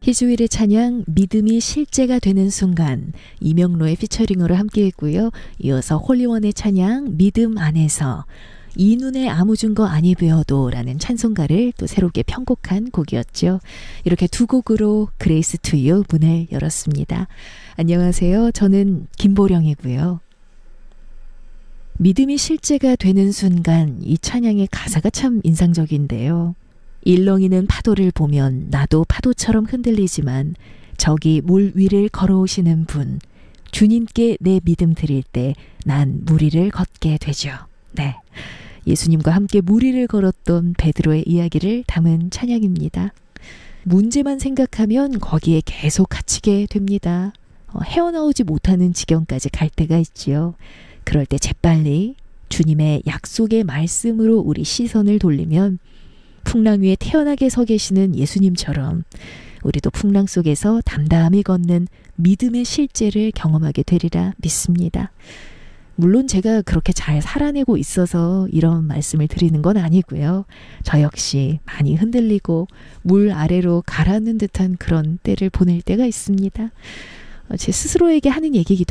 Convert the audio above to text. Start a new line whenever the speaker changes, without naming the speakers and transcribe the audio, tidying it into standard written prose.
희주일의 찬양 믿음이 실제가 되는 순간 이명로의 피처링으로 함께했고요. 이어서 홀리원의 찬양 믿음 안에서 이 눈에 아무 증거 아니 보여도 라는 찬송가를 또 새롭게 편곡한 곡이었죠. 이렇게 두 곡으로 그레이스 투 유 문을 열었습니다. 안녕하세요. 저는 김보령이고요. 믿음이 실제가 되는 순간 이 찬양의 가사가 참 인상적인데요. 일렁이는 파도를 보면 나도 파도처럼 흔들리지만 저기 물 위를 걸어오시는 분, 주님께 내 믿음 드릴 때 난 물 위를 걷게 되죠. 네, 예수님과 함께 물 위를 걸었던 베드로의 이야기를 담은 찬양입니다. 문제만 생각하면 거기에 계속 갇히게 됩니다. 헤어나오지 못하는 지경까지 갈 때가 있지요. 그럴 때 재빨리 주님의 약속의 말씀으로 우리 시선을 돌리면 풍랑 위에 태연하게 서 계시는 예수님처럼 우리도 풍랑 속에서 담담히 걷는 믿음의 실제를 경험하게 되리라 믿습니다. 물론 제가 그렇게 잘 살아내고 있어서 이런 말씀을 드리는 건 아니고요. 저 역시 많이 흔들리고 물 아래로 가라앉는 듯한 그런 때를 보낼 때가 있습니다. 제 스스로에게 하는 얘기기도